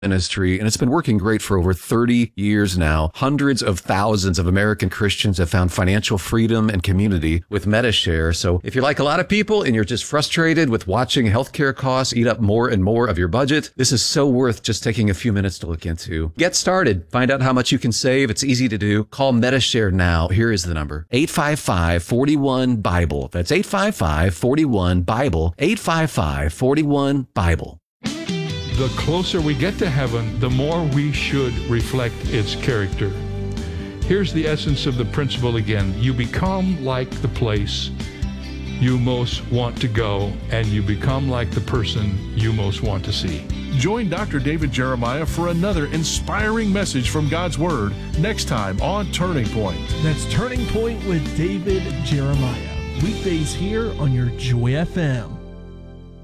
ministry, and it's been working great for over 30 years now. Hundreds of thousands of American Christians have found financial freedom and community with Medi-Share. So if you're like a lot of people and you're just frustrated with watching healthcare costs eat up more and more of your budget, this is so worth just taking a few minutes to look into. Get started. Find out how much you can save. It's easy to do. Call Medi-Share now. Here is the number: 855-41-BIBLE. That's 855-41-BIBLE. 855-41-BIBLE. The closer we get to heaven, the more we should reflect its character. Here's the essence of the principle again. You become like the place you most want to go, and you become like the person you most want to see. Join Dr. David Jeremiah for another inspiring message from God's Word next time on Turning Point. That's Turning Point with David Jeremiah. Weekdays here on your Joy FM.